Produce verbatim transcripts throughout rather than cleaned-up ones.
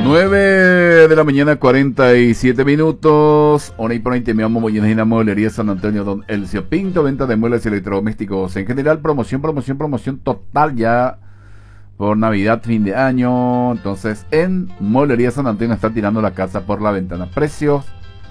nueve de la mañana, cuarenta y siete minutos. Hora y por ahí te me amo, Moyenina Mueblería San Antonio, Don Elcio Pinto, venta de muebles y electrodomésticos. En general, promoción, promoción, promoción total ya por Navidad, fin de año. Entonces, en Mueblería San Antonio está tirando la casa por la ventana. Precios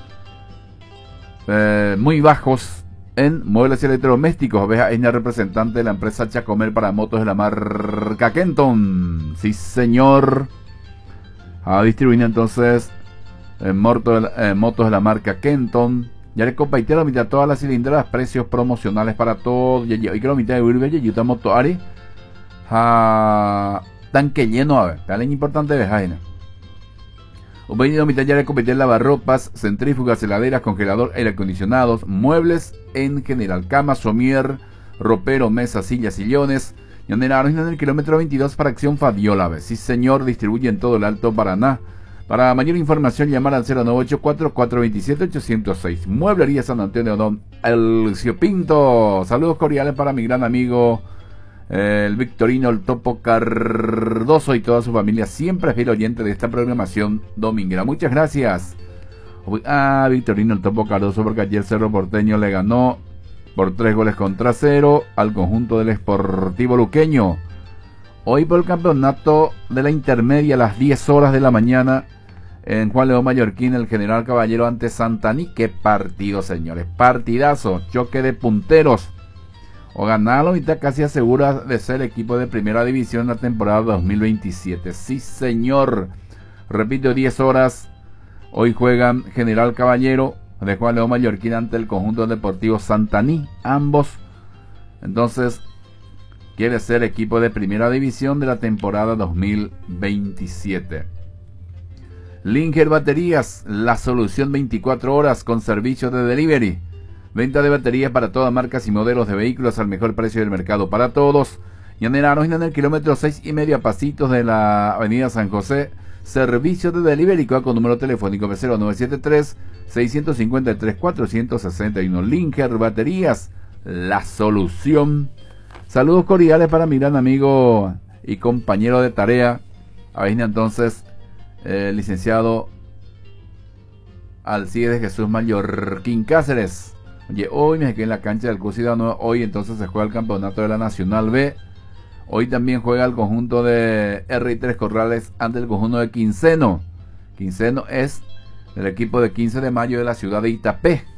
eh, muy bajos en muebles y electrodomésticos. Oveja es la representante de la empresa Chacomer para motos de la marca Kenton. Sí, señor. A distribuir entonces eh, motos, eh, motos de la marca Kenton. Ya le compartí la mitad de todas las cilindradas, precios promocionales para todo. Y que la mitad de Urbe y Utah Moto Ari. Tanque lleno, a ver, tal importante de Jaina. Un venido mitad ya le compartí lavarropas, centrífugas, heladeras, congelador, aire acondicionados, muebles en general, cama, somier, ropero, mesas, sillas, sillones. Y en el kilómetro veintidós para Acción Fabiola. Sí, señor, distribuye en todo el Alto Paraná. Para mayor información, llamar al cero nueve ocho cuatro, cuatro dos siete, ocho cero seis. Mueblería San Antonio, Don Elcio Pinto. Saludos cordiales para mi gran amigo, eh, el Victorino, el Topo Cardoso y toda su familia. Siempre fiel oyente de esta programación dominguera. Muchas gracias. Ah, Victorino, el Topo Cardoso, porque ayer Cerro Porteño le ganó por tres goles contra cero al conjunto del Sportivo Luqueño. Hoy por el campeonato de la intermedia a las diez horas de la mañana en Juan León Mallorquín, el General Caballero ante Santaní. Qué partido, señores, partidazo, choque de punteros. O ganarlo y está casi asegura de ser equipo de primera división en la temporada dos mil veintisiete. Sí, señor, repito, diez horas. Hoy juegan General Caballero de Juan León Mallorquín ante el conjunto deportivo Santaní. Ambos, entonces, quiere ser equipo de primera división de la temporada dos mil veintisiete. Linger Baterías, la solución veinticuatro horas con servicio de delivery. Venta de baterías para todas marcas y modelos de vehículos al mejor precio del mercado para todos. Y en el kilómetro seis y medio a pasitos de la avenida San José. Servicio de delivery con número telefónico cero nueve siete tres, seis cinco tres, cuatro seis uno. Linger Baterías, la solución. Saludos cordiales para mi gran amigo y compañero de tarea. A ver, entonces, eh, licenciado Alcides Jesús Mallorquín Cáceres. Oye, hoy me quedé en la cancha del Cusidano. Hoy entonces se juega el campeonato de la Nacional B. Hoy también juega el conjunto de R I tres Corrales ante el conjunto de Quinceno. Quinceno es el equipo de quince de mayo de la ciudad de Itapé.